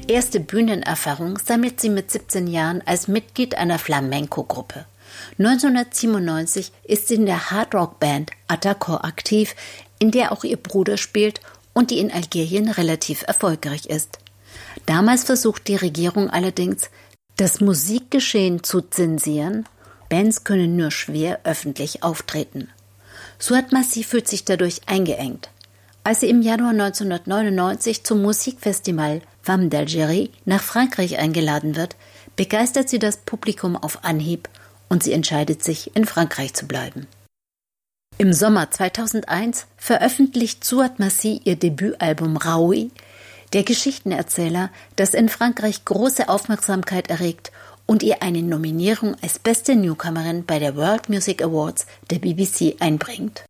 Erste Bühnenerfahrung sammelt sie mit 17 Jahren als Mitglied einer Flamenco-Gruppe. 1997 ist sie in der Hardrock-Band Atakor aktiv, in der auch ihr Bruder spielt und die in Algerien relativ erfolgreich ist. Damals versucht die Regierung allerdings, das Musikgeschehen zu zensieren. Bands können nur schwer öffentlich auftreten. Souad Massi fühlt sich dadurch eingeengt. Als sie im Januar 1999 zum Musikfestival Femmes d'Algérie nach Frankreich eingeladen wird, begeistert sie das Publikum auf Anhieb und sie entscheidet sich, in Frankreich zu bleiben. Im Sommer 2001 veröffentlicht Souad Massi ihr Debütalbum Raoui, der Geschichtenerzähler, das in Frankreich große Aufmerksamkeit erregt und ihr eine Nominierung als beste Newcomerin bei der World Music Awards der BBC einbringt.